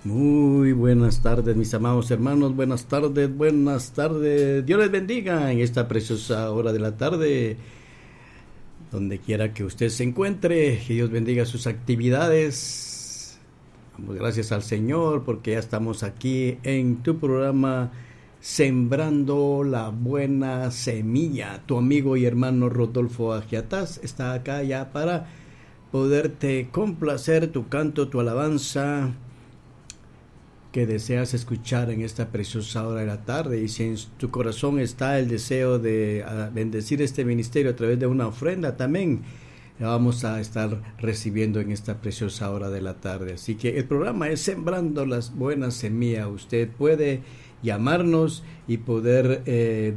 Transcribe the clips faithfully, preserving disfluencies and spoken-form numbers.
Muy buenas tardes, mis amados hermanos. Buenas tardes, buenas tardes. Dios les bendiga en esta preciosa hora de la tarde. Donde quiera que usted se encuentre, que Dios bendiga sus actividades. Damos gracias al Señor porque ya estamos aquí en tu programa Sembrando la Buena Semilla. Tu amigo y hermano Rodolfo Agiatás está acá ya para poderte complacer tu canto, tu alabanza que deseas escuchar en esta preciosa hora de la tarde. Y si en tu corazón está el deseo de bendecir este ministerio a través de una ofrenda, también la vamos a estar recibiendo en esta preciosa hora de la tarde. Así que el programa es Sembrando las Buenas Semillas. Usted puede llamarnos y poder eh,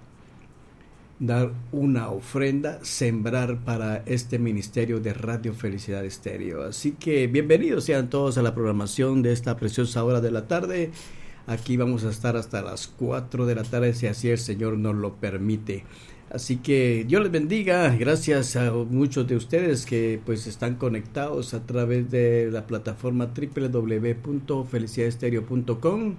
dar una ofrenda, sembrar para este ministerio de Radio Felicidad Estéreo. Así que bienvenidos sean todos a la programación de esta preciosa hora de la tarde. Aquí vamos a estar hasta las cuatro de la tarde, si así el Señor nos lo permite. Así que Dios les bendiga. Gracias a muchos de ustedes que pues están conectados a través de la plataforma doble u doble u doble u punto felicidad estéreo punto com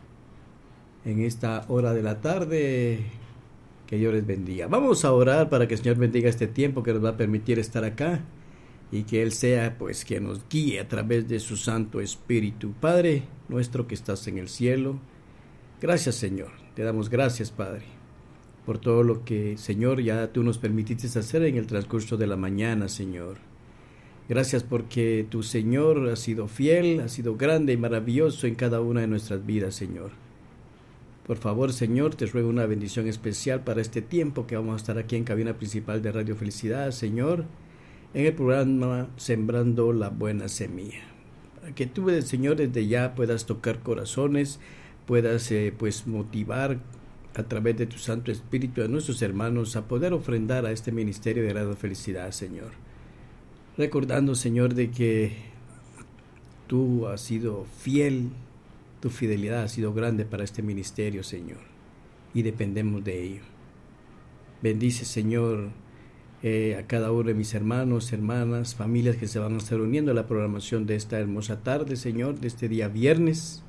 en esta hora de la tarde. Que Dios les bendiga. Vamos a orar para que el Señor bendiga este tiempo que nos va a permitir estar acá y que Él sea pues que nos guíe a través de su Santo Espíritu. Padre nuestro que estás en el cielo, gracias Señor, te damos gracias Padre por todo lo que Señor ya tú nos permitiste hacer en el transcurso de la mañana Señor. Gracias porque tu Señor ha sido fiel, ha sido grande y maravilloso en cada una de nuestras vidas Señor. Por favor, Señor, te ruego una bendición especial para este tiempo que vamos a estar aquí en cabina principal de Radio Felicidad, Señor, en el programa Sembrando la Buena Semilla. Para que tú, Señor, desde ya puedas tocar corazones, puedas eh, pues motivar a través de tu Santo Espíritu a nuestros hermanos a poder ofrendar a este ministerio de Radio Felicidad, Señor. Recordando, Señor, de que tú has sido fiel. Tu fidelidad ha sido grande para este ministerio, Señor, y dependemos de ello. Bendice, Señor, eh, a cada uno de mis hermanos, hermanas, familias que se van a estar uniendo a la programación de esta hermosa tarde, Señor, de este día viernes.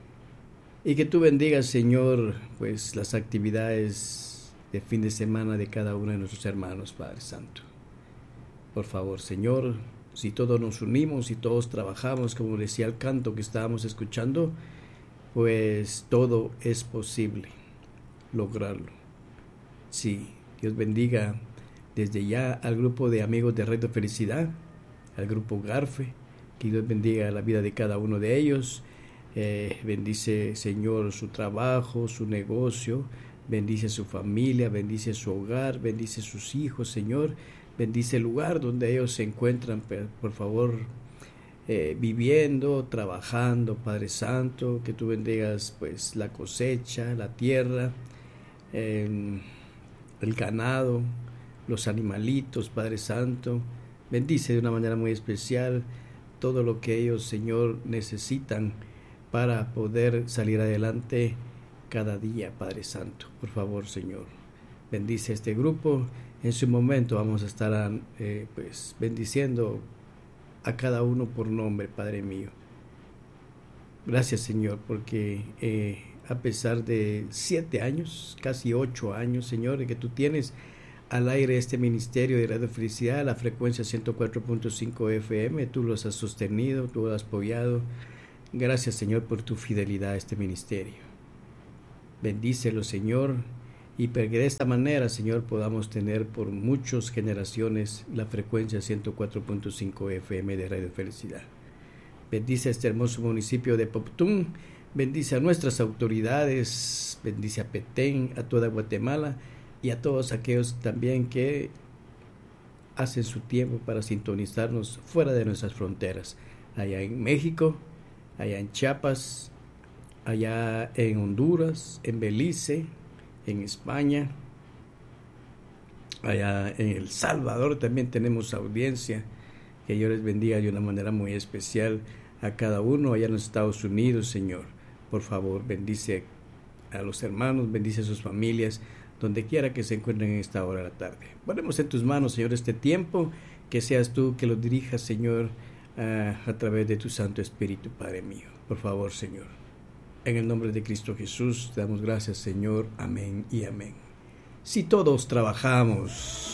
Y que tú bendigas, Señor, pues las actividades de fin de semana de cada uno de nuestros hermanos, Padre Santo. Por favor, Señor, si todos nos unimos y todos trabajamos, como decía el canto que estábamos escuchando, pues todo es posible lograrlo. Sí, Dios bendiga desde ya al grupo de amigos de Radio Felicidad, al grupo Garfe, que Dios bendiga la vida de cada uno de ellos. Eh, bendice, Señor, su trabajo, su negocio, bendice su familia, bendice su hogar, bendice sus hijos, Señor, bendice el lugar donde ellos se encuentran, por favor, Eh, viviendo, trabajando, Padre Santo, que tú bendigas pues la cosecha, la tierra, eh, el ganado, los animalitos, Padre Santo. Bendice de una manera muy especial todo lo que ellos, Señor, necesitan para poder salir adelante cada día, Padre Santo. Por favor, Señor, bendice este grupo. En su momento vamos a estar eh, pues bendiciendo a cada uno por nombre, Padre mío. Gracias, Señor, porque eh, a pesar de siete años, casi ocho años, Señor, que tú tienes al aire este ministerio de Radio Felicidad, la frecuencia ciento cuatro punto cinco F M, tú los has sostenido, tú lo has apoyado. Gracias, Señor, por tu fidelidad a este ministerio. Bendícelo, Señor, y para que de esta manera, Señor, podamos tener por muchas generaciones la frecuencia ciento cuatro punto cinco F M de Radio Felicidad. Bendice a este hermoso municipio de Poptún, bendice a nuestras autoridades, bendice a Petén, a toda Guatemala y a todos aquellos también que hacen su tiempo para sintonizarnos fuera de nuestras fronteras, allá en México, allá en Chiapas, allá en Honduras, en Belice, en España, allá en El Salvador también tenemos audiencia. Que Dios les bendiga de una manera muy especial a cada uno allá en los Estados Unidos, Señor. Por favor, bendice a los hermanos, bendice a sus familias, donde quiera que se encuentren en esta hora de la tarde. Ponemos en tus manos, Señor, este tiempo, que seas tú que lo dirijas, Señor, uh, a través de tu Santo Espíritu, Padre mío. Por favor, Señor. En el nombre de Cristo Jesús, te damos gracias, Señor. Amén y amén. Si todos trabajamos